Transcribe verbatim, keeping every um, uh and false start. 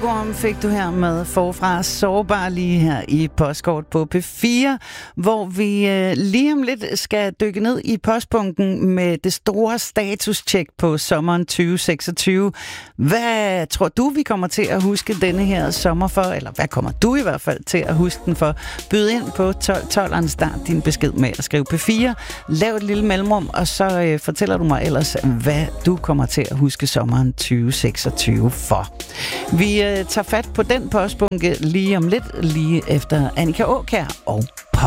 Silkeborg fik du her med forfra sårbar lige her i Postkort på P fire, hvor vi øh, lige om lidt skal dykke ned i postbunken med det store statuscheck på sommeren tyve seksogtyve. Hvad tror du, vi kommer til at huske denne her sommer for? Eller hvad kommer du i hvert fald til at huske den for? Byd ind på tolv tolv, start din besked med at skrive P fire. Lav et lille mellemrum, og så øh, fortæller du mig ellers, hvad du kommer til at huske sommeren tyve seksogtyve for. Vi øh, tager fat på den postbunke lige om lidt, lige efter Annika Aakjær og